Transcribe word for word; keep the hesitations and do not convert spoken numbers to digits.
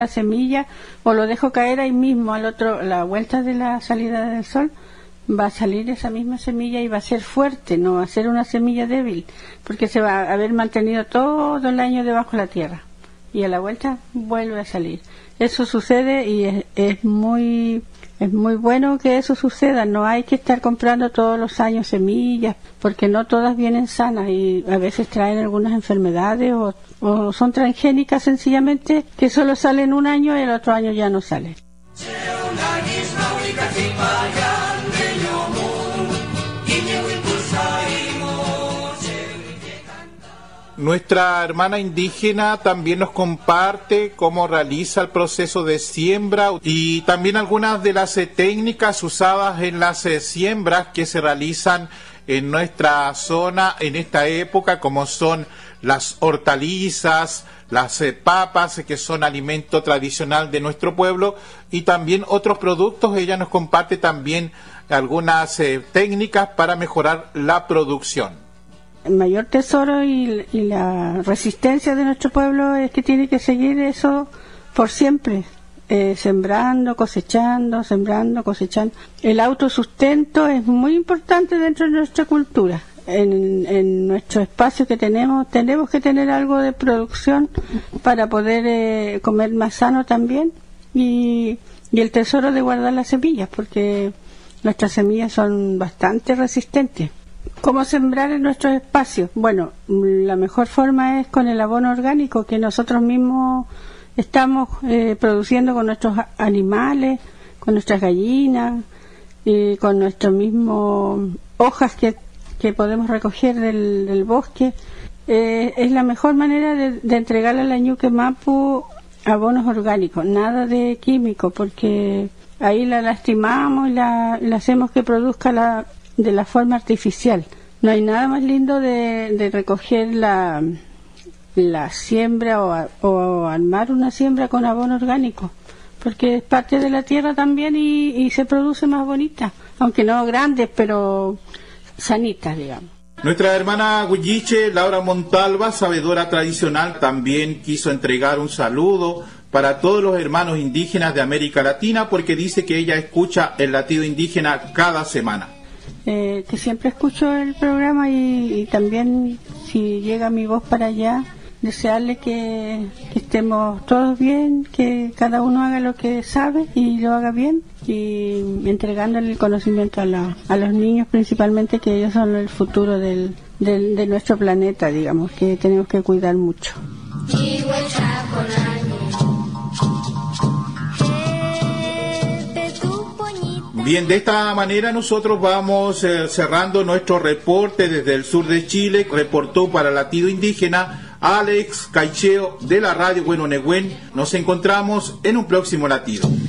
la semilla o lo dejo caer ahí mismo, al otro, a la vuelta de la salida del sol, va a salir esa misma semilla y va a ser fuerte, no va a ser una semilla débil, porque se va a haber mantenido todo el año debajo de la tierra y a la vuelta vuelve a salir. Eso sucede y es, es muy es muy bueno que eso suceda. No hay que estar comprando todos los años semillas, porque no todas vienen sanas y a veces traen algunas enfermedades o, o son transgénicas sencillamente, que solo salen un año y el otro año ya no salen. Nuestra hermana indígena también nos comparte cómo realiza el proceso de siembra y también algunas de las eh, técnicas usadas en las eh, siembras que se realizan en nuestra zona en esta época, como son las hortalizas, las eh, papas, eh, que son alimento tradicional de nuestro pueblo, y también otros productos. Ella nos comparte también algunas eh, técnicas para mejorar la producción. El mayor tesoro y, y la resistencia de nuestro pueblo es que tiene que seguir eso por siempre, eh, sembrando, cosechando, sembrando, cosechando. El autosustento es muy importante dentro de nuestra cultura. En, en nuestro espacio que tenemos, tenemos que tener algo de producción para poder eh, comer más sano también, y, y el tesoro de guardar las semillas, porque nuestras semillas son bastante resistentes. ¿Cómo sembrar en nuestros espacios? Bueno, la mejor forma es con el abono orgánico que nosotros mismos estamos eh, produciendo con nuestros animales, con nuestras gallinas, y con nuestras mismas hojas que, que podemos recoger del, del bosque. Eh, es la mejor manera de, de entregarle a la Ñuque Mapu abonos orgánicos, nada de químico, porque ahí la lastimamos y la, la hacemos que produzca la de la forma artificial. No hay nada más lindo de, de recoger la, la siembra o, a, o armar una siembra con abono orgánico, porque es parte de la tierra también y, y se produce más bonita, aunque no grandes, pero sanitas, digamos. Nuestra hermana Huilliche, Laura Montalva, sabedora tradicional, también quiso entregar un saludo para todos los hermanos indígenas de América Latina, porque dice que ella escucha el latido indígena cada semana. Eh, que siempre escucho el programa y, y también si llega mi voz para allá, desearle que, que estemos todos bien, que cada uno haga lo que sabe y lo haga bien, y entregándole el conocimiento a, la, a los niños principalmente, que ellos son el futuro del, del, de nuestro planeta, digamos, que tenemos que cuidar mucho. Bien, de esta manera nosotros vamos eh, cerrando nuestro reporte desde el sur de Chile. Reportó para Latido Indígena Alex Caicheo de la radio Huenonehuen. Nos encontramos en un próximo latido.